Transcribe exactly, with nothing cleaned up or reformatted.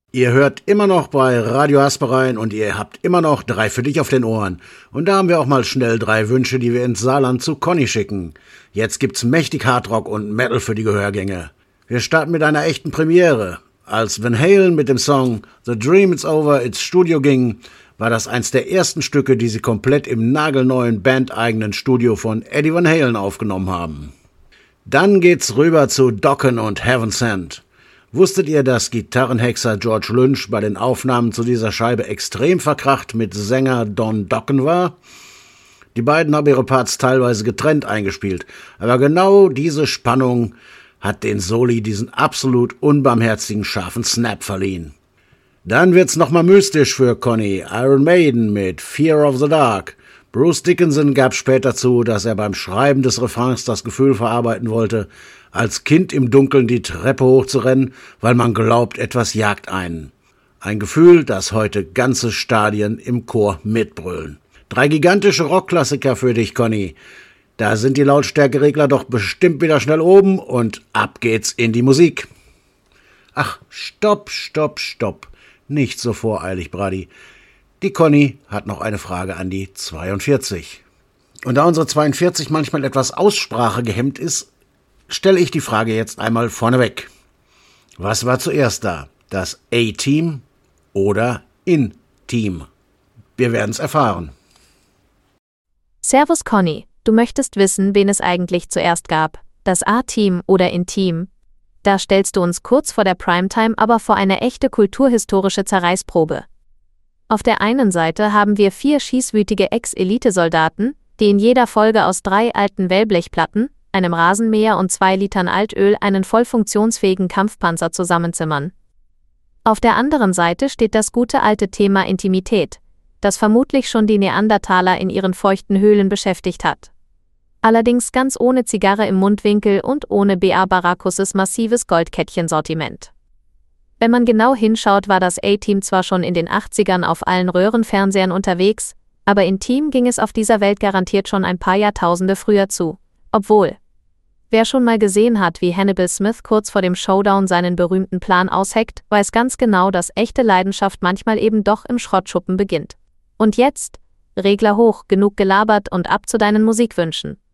Ihr hört immer noch bei Radio Hasperein und ihr habt immer noch drei für dich auf den Ohren. Und da haben wir auch mal schnell drei Wünsche, die wir ins Saarland zu Conny schicken. Jetzt gibt's mächtig Hardrock und Metal für die Gehörgänge. Wir starten mit einer echten Premiere. Als Van Halen mit dem Song The Dream It's Over ins Studio ging, war das eins der ersten Stücke, die sie komplett im nagelneuen bandeigenen Studio von Eddie Van Halen aufgenommen haben. Dann geht's rüber zu Dokken und Heaven Sent. Wusstet ihr, dass Gitarrenhexer George Lynch bei den Aufnahmen zu dieser Scheibe extrem verkracht mit Sänger Don Dokken war? Die beiden haben ihre Parts teilweise getrennt eingespielt, aber genau diese Spannung hat den Soli diesen absolut unbarmherzigen scharfen Snap verliehen. Dann wird's nochmal mystisch für Conny, Iron Maiden mit Fear of the Dark. Bruce Dickinson gab später zu, dass er beim Schreiben des Refrains das Gefühl verarbeiten wollte, als Kind im Dunkeln die Treppe hochzurennen, weil man glaubt, etwas jagt einen. Ein Gefühl, das heute ganze Stadien im Chor mitbrüllen. Drei gigantische Rockklassiker für dich, Conny. Da sind die Lautstärkeregler doch bestimmt wieder schnell oben und ab geht's in die Musik. Ach, stopp, stopp, stopp. Nicht so voreilig, Brady. Die Conny hat noch eine Frage an die zweiundvierzig. Und da unsere zweiundvierzig manchmal etwas aussprachegehemmt ist, stelle ich die Frage jetzt einmal vorneweg. Was war zuerst da? Das A-Team oder In-Team? Wir werden es erfahren. Servus Conny, du möchtest wissen, wen es eigentlich zuerst gab, das A-Team oder In-Team? Da stellst du uns kurz vor der Primetime aber vor eine echte kulturhistorische Zerreißprobe. Auf der einen Seite haben wir vier schießwütige Ex-Elite-Soldaten, die in jeder Folge aus drei alten Wellblechplatten, einem Rasenmäher und zwei Litern Altöl einen voll funktionsfähigen Kampfpanzer zusammenzimmern. Auf der anderen Seite steht das gute alte Thema Intimität, das vermutlich schon die Neandertaler in ihren feuchten Höhlen beschäftigt hat. Allerdings ganz ohne Zigarre im Mundwinkel und ohne B A Baracus' massives Goldkettchensortiment. Wenn man genau hinschaut, war das A-Team zwar schon in den achtzigern auf allen Röhrenfernsehern unterwegs, aber intim ging es auf dieser Welt garantiert schon ein paar Jahrtausende früher zu. Obwohl, wer schon mal gesehen hat, wie Hannibal Smith kurz vor dem Showdown seinen berühmten Plan ausheckt, weiß ganz genau, dass echte Leidenschaft manchmal eben doch im Schrottschuppen beginnt. Und jetzt, Regler hoch, genug gelabert und ab zu deinen Musikwünschen.